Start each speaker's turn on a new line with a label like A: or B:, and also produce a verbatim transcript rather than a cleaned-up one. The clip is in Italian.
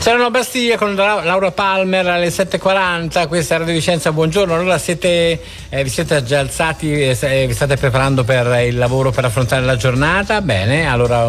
A: C'erano Bastiglia con Laura Palmer alle sette e quaranta, questa è Radio Vicenza, buongiorno. Allora siete, eh, vi siete già alzati, eh, vi state preparando per il lavoro, per affrontare la giornata? Bene, allora